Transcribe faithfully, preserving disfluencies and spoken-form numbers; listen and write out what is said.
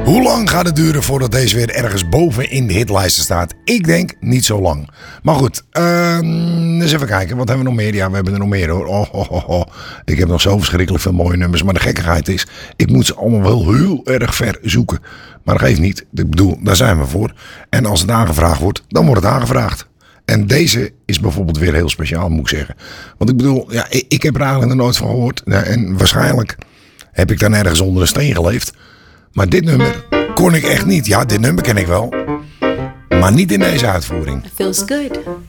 Hoe lang gaat het duren voordat deze weer ergens boven in de hitlijsten staat? Ik denk niet zo lang. Maar goed, uh, eens even kijken. Wat hebben we nog meer? Ja, we hebben er nog meer hoor. Oh, oh, oh, oh. Ik heb nog zo verschrikkelijk veel mooie nummers. Maar de gekkigheid is, ik moet ze allemaal wel heel erg ver zoeken. Maar dat geeft niet. Ik bedoel, daar zijn we voor. En als het aangevraagd wordt, dan wordt het aangevraagd. En deze is bijvoorbeeld weer heel speciaal, moet ik zeggen. Want ik bedoel, ja, ik, ik heb er eigenlijk nog nooit van gehoord. Ja, en waarschijnlijk heb ik dan ergens onder een steen geleefd. Maar dit nummer kon ik echt niet. Ja, dit nummer ken ik wel. Maar niet in deze uitvoering. It feels good.